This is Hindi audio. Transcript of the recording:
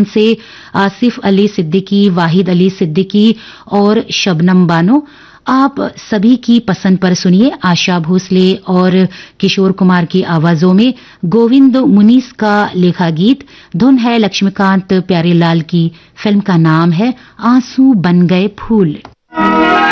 खान से आसिफ अली सिद्दीकी, वाहिद अली सिद्दीकी और शबनम बानो। आप सभी की पसंद पर सुनिए आशा भोसले और किशोर कुमार की आवाजों में गोविंद मुनीस का लिखा गीत। धुन है लक्ष्मीकांत प्यारेलाल की। फिल्म का नाम है आंसू बन गए फूल।